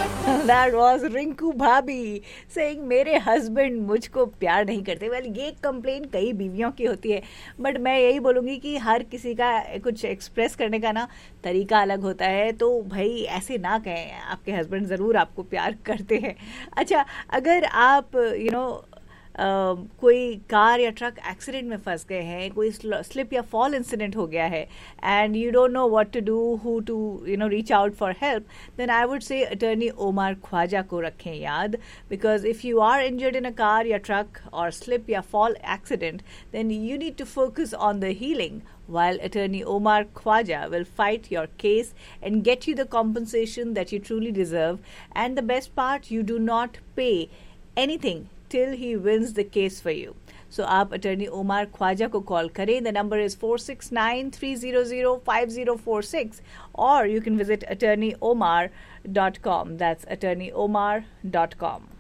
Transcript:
That was Rinku भाभी saying मेरे husband मुझको प्यार नहीं करते. Well, ये कंप्लेन कई बीवियों की होती है, बट मैं यही बोलूँगी कि हर किसी का कुछ एक्सप्रेस करने का ना तरीका अलग होता है. तो भाई ऐसे ना कहें, आपके हस्बैंड ज़रूर आपको प्यार करते हैं. अच्छा, अगर आप कोई कार या ट्रक एक्सीडेंट में फंस गए हैं, कोई स्लिप या फॉल इंसिडेंट हो गया है, and you don't know what to do, who to reach out for help, then I would say attorney OMR Khwaja को रखें याद. Because if you are injured in a car या ट्रक और slip या fall accident, then you need to focus on the healing, while attorney Omar Khwaja will fight your case and get you the compensation that you truly deserve. And the best part, you do not pay anything till he wins the case for you. So आप attorney Omar Khwaja को call करें. The number is 469-300-5046, or you can visit attorneyomar.com. That's attorneyomar.com.